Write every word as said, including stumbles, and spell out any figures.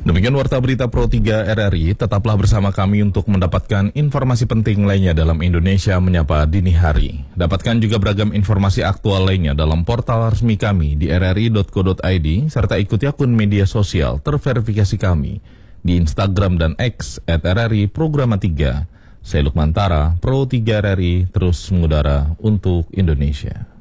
Demikian Warta Berita Pro tiga R R I, tetaplah bersama kami untuk mendapatkan informasi penting lainnya dalam Indonesia Menyapa Dini Hari. Dapatkan juga beragam informasi aktual lainnya dalam portal resmi kami di r r i dot co dot i d, serta ikuti akun media sosial terverifikasi kami di Instagram dan X at R R I Programa tiga. Saya Lukman Tara, Pro tiga R R I, terus mengudara untuk Indonesia.